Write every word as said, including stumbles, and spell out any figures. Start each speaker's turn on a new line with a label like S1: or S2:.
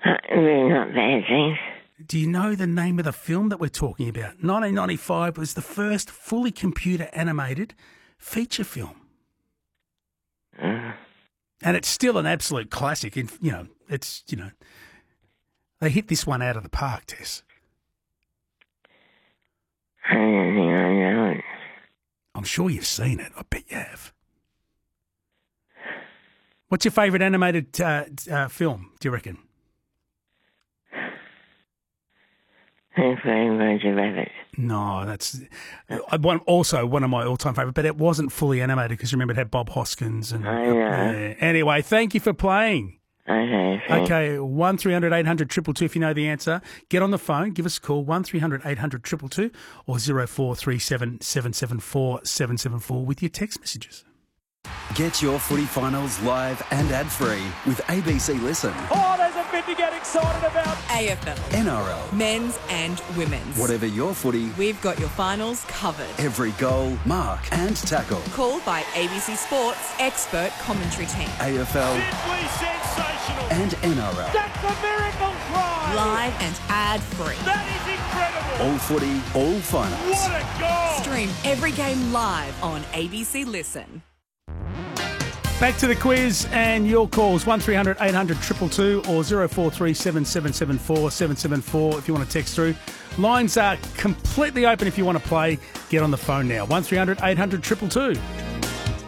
S1: Really not bad, thanks.
S2: Do you know the name of the film that we're talking about? nineteen ninety-five was the first fully computer animated feature film.
S1: Uh,
S2: And it's still an absolute classic. In, you know, it's, you know, they hit this one out of the park, Tess.
S1: I don't think I know it.
S2: I'm sure you've seen it. I bet you have. What's your favourite animated uh, uh, film, do you reckon?
S1: Who's playing Roger Rabbit?
S2: No, that's uh, one, also one of my all-time favourite, but it wasn't fully animated because remember it had Bob Hoskins. And
S1: I know.
S2: uh, anyway, thank you for playing.
S1: Okay, thanks.
S2: Okay, one three hundred eight hundred two two two if you know the answer. Get on the phone, give us a call, one three hundred eight hundred two two two or zero four three seven seven seven four seven seven four with your text messages.
S3: Get your footy finals live and ad-free with A B C Listen.
S4: Oh, there's a bit to get excited about.
S5: A F L,
S3: N R L.
S5: men's and women's.
S3: Whatever your footy,
S5: We've got your finals covered.
S3: every goal, mark and tackle.
S5: Called by A B C Sports expert commentary team.
S3: A F L
S4: Simply sensational.
S3: and N R L.
S4: That's a miracle try.
S5: Live and ad-free.
S4: That is incredible.
S3: All footy, all finals.
S4: What a goal.
S5: Stream every game live on A B C Listen.
S2: Back to the quiz and your calls, one three hundred eight hundred two two two or zero four three seven seven seven four seven seven four if you want to text through. Lines are completely open if you want to play. Get on the phone now, one three hundred eight hundred two two two.